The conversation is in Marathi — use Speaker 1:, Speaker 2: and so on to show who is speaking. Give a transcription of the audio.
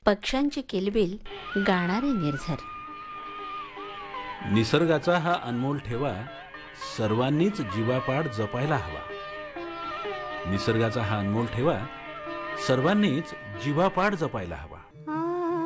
Speaker 1: पक्ष्यांची किलबिल, गाणारे निर्झर.
Speaker 2: निसर्गाचा हा अनमोल ठेवा सर्वांनीच जीवापाड जपायला हवा. निसर्गाचा हा अनमोल ठेवा सर्वांनीच जीवापाड जपायला हवा.